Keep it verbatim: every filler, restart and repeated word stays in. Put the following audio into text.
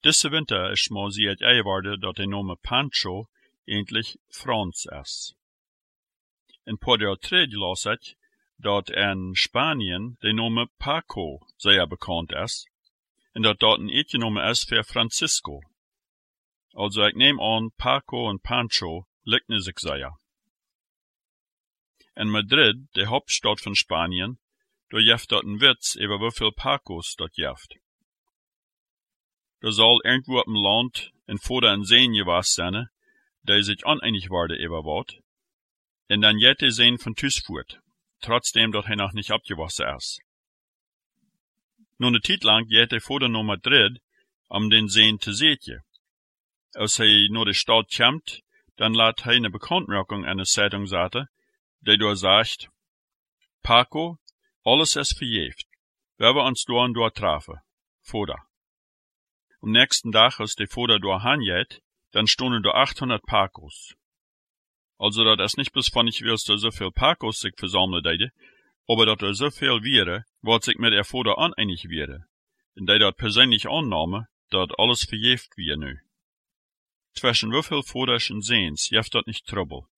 Deze winter is maar zie het eiwaarde dat de nome Pancho eigentlich Frans is. En po der tredje las ik dat in Spanien de nome Paco zeer bekend is, en dat dat een eetje nome is voor Francisco. Also ik neem aan Paco en Pancho liken zich zeer. In Madrid, de Hauptstadt van Spanien, daar jeft dat een wits over hoeveel Pacos dat jeft. Er zal irgendwo op een land en voor een zeen gewas zijn, die zich oneinig worden over wat, en dan jet de zeen van thuis voert, trotzdem dat hij nog niet abgewassen is. Nun een tijd lang jet hij voor naar Madrid, om den zeen te zeetje. Als hij naar de stad komt, dan laat hij een bekendmaking in de Zeitung zetten, die door zegt, Paco, alles is verjeefd. We hebben ons door en door trafen. Voda. Am nächsten Tag, als de Voda door hanjet, dann stonden er achthonderd Pacos. Also dat is niet bloß von ich willst er so viel Pacos sich versammeln deide, aber dat er so viel wäre, wat sich mit der Voda oneinig wäre. En die dat persönlich annahme, dat alles verjeefd wäre nu. Zwischen wieviel Voda's en Seens jeft dat nicht Trouble.